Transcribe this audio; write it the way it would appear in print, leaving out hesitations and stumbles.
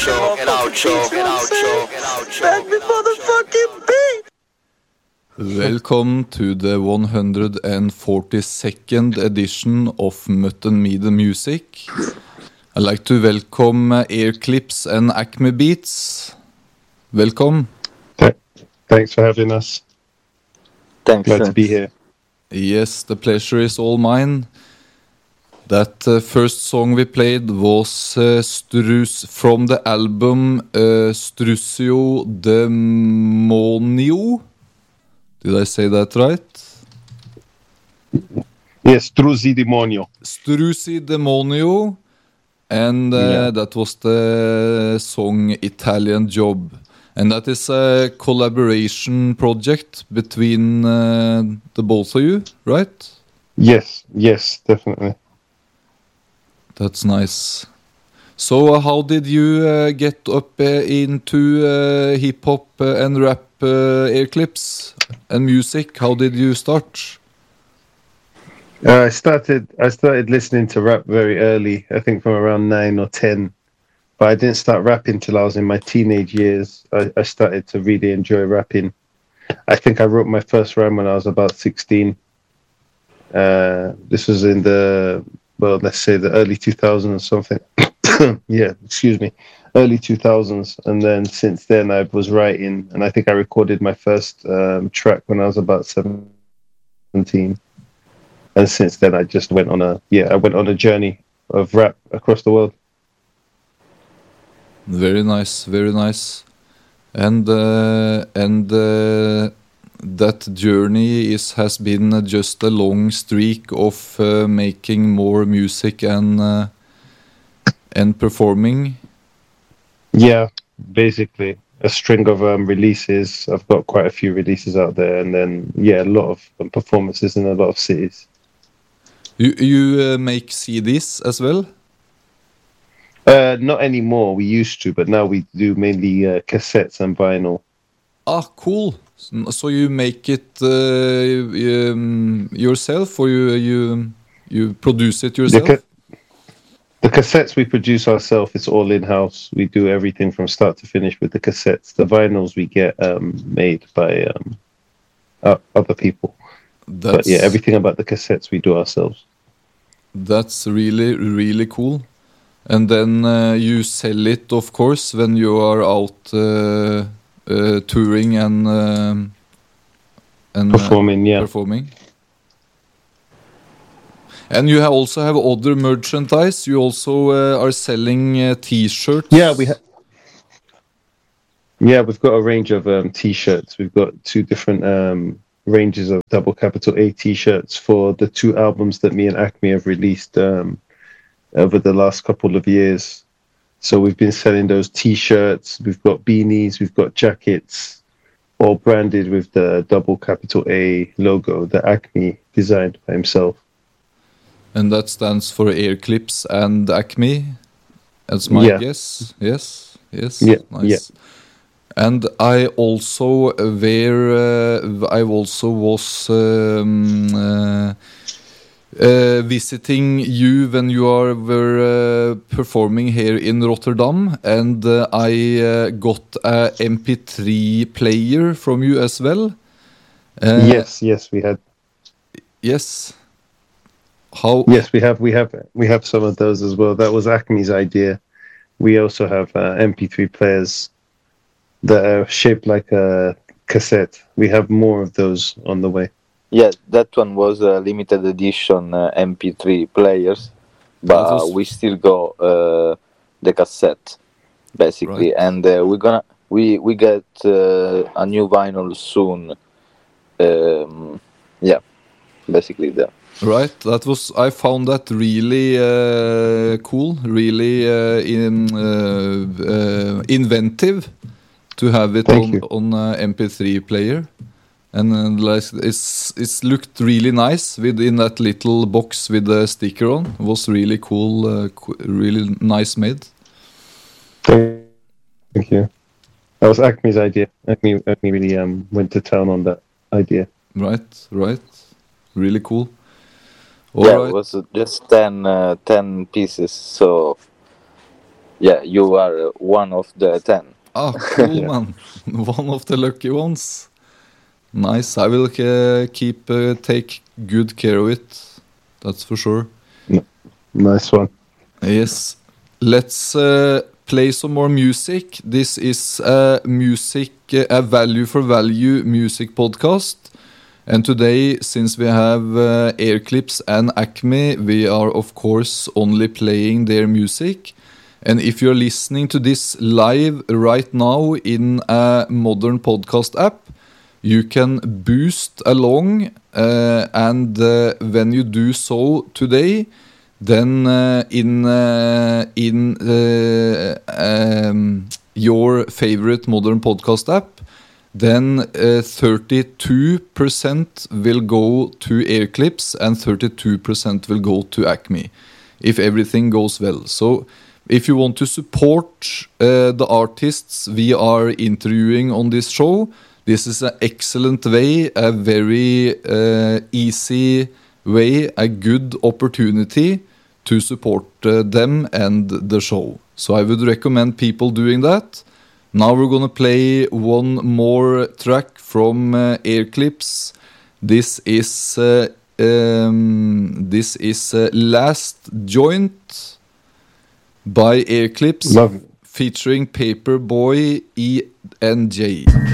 Back before the fucking beat. Welcome to the 142nd edition of Mutton Me the Music. I'd like to welcome Air Clips and Acme Beats. Welcome. Thanks for having us. Thanks. Glad to be here. Yes, the pleasure is all mine. That first song we played was from the album Struzio Demonio. Did I say that right? Yes, Struzzi Demonio. Struzzi Demonio. And that was the song Italian Job. And that is a collaboration project between the both of you, right? Yes, definitely. That's nice. So how did you get up into hip-hop and rap Air Clips and music? How did you start? I started listening to rap very early, I think from around 9 or 10. But I didn't start rapping till I was in my teenage years. I started to really enjoy rapping. I think I wrote my first rhyme when I was about 16. This was in let's say the early 2000s or something. Yeah, excuse me. Early 2000s. And then since then I was writing, and I think I recorded my first track when I was about 17. And since then I just went on a journey of rap across the world. Very nice, very nice. And that journey has been just a long streak of making more music and performing. Yeah, basically a string of releases. I've got quite a few releases out there, and then a lot of performances in a lot of cities. You make CDs as well? Not anymore. We used to, but now we do mainly cassettes and vinyl. Ah, cool. So you make it yourself, or you produce it yourself? The cassettes we produce ourselves. It's all in-house. We do everything from start to finish with the cassettes. The vinyls we get made by other people. But everything about the cassettes we do ourselves. That's really, really cool. And then you sell it, of course, when you are out touring and performing. Performing. And you also have other merchandise. You also are selling T-shirts. Yeah, we've got a range of T-shirts. We've got two different ranges of double capital A T-shirts for the two albums that me and Acme have released over the last couple of years. So we've been selling those T-shirts. We've got beanies. We've got jackets, all branded with the double capital A logo that Acme designed by himself. And that stands for Air Clips and Acme, that's my guess. Yes. Nice. Yeah. And I also was visiting you when you were performing here in Rotterdam, and I got a MP3 player from you as well. Yes, we had. Yes. Yes, we have some of those as well. That was Acme's idea. We also have MP3 players that are shaped like a cassette. We have more of those on the way. Yeah, that one was a limited edition MP3 players, but we still got the cassette, basically. Right. And we get a new vinyl soon. Basically that. Right, I found that really cool, really inventive to have it on MP3 player. And it's looked really nice within that little box with the sticker on. It was really cool, really nice made. Thank you. That was Acme's idea. Acme really went to town on that idea. Right. Really cool. All right. It was just 10 pieces, so Yeah, you are one of the 10. Ah, cool, man. One of the lucky ones. Nice. I will take good care of it. That's for sure. Nice one. Yes. Let's play some more music. This is a value for value music podcast. And today, since we have Airclips and Acme, we are of course only playing their music. And if you're listening to this live right now in a modern podcast app, you can boost along, and when you do so today, then in your favorite modern podcast app, then 32% will go to Airclips and 32% will go to Acme, if everything goes well. So if you want to support the artists we are interviewing on this show, this is an excellent way, a very easy way, a good opportunity to support them and the show. So I would recommend people doing that. Now we're gonna play one more track from Airclips. This is Last Joint by Airclips, featuring Paperboy ENJ.